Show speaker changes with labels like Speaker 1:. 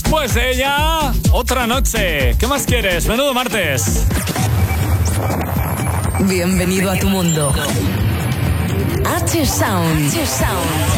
Speaker 1: Después de ella, otra noche. ¿Qué más quieres? Menudo martes.
Speaker 2: Bienvenido a tu mundo. H-Sound.